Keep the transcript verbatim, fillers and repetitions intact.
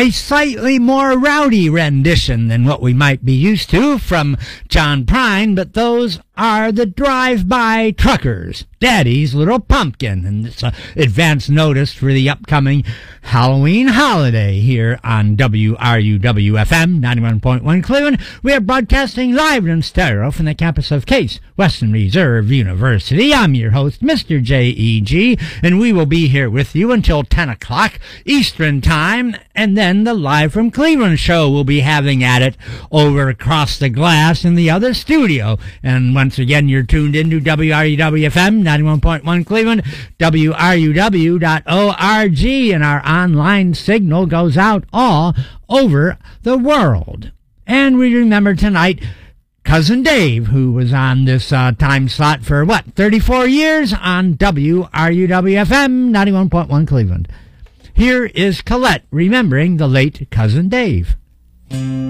a slightly more rowdy rendition than what we might be used to from John Prine, but those are the Drive-By Truckers, Daddy's Little Pumpkin, and it's uh, advance notice for the upcoming Halloween holiday here on W R U W F M ninety-one point one Cleveland. We are broadcasting live and in stereo from the campus of Case Western Reserve University. I'm your host, Mister J E G, and we will be here with you until ten o'clock Eastern Time, and then the Live from Cleveland show will be having at it over across the glass in the other studio. And once again, you're tuned into W R U W F M ninety-one point one Cleveland, W R U W dot org, and our online signal goes out all over the world. And we remember tonight Cousin Dave, who was on this uh, time slot for, what, thirty-four years on W R U W F M ninety-one point one Cleveland. Here is Colette remembering the late Cousin Dave.